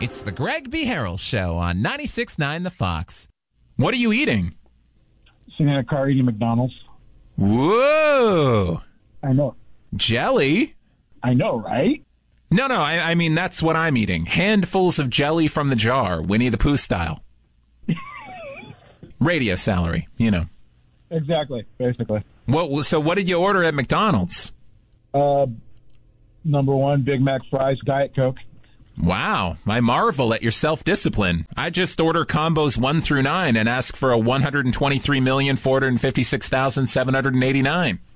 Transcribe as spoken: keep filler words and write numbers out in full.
It's the Greg B. Harrell Show on ninety-six point nine The Fox. What are you eating? Sitting in a car eating McDonald's. Whoa. I know. Jelly? I know, right? No, no, I, I mean, that's what I'm eating. Handfuls of jelly from the jar, Winnie the Pooh style. Radio salary, you know. Exactly, basically. What? So what did you order at McDonald's? Uh, number one, Big Mac fries, Diet Coke. Wow, I marvel at your self-discipline. I just order combos one through nine and ask for a one hundred twenty-three million, four hundred fifty-six thousand, seven hundred eighty-nine.